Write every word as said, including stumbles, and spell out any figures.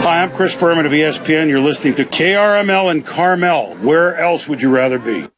Hi, I'm Chris Berman of E S P N. You're listening to K R M L in Carmel. Where else would you rather be?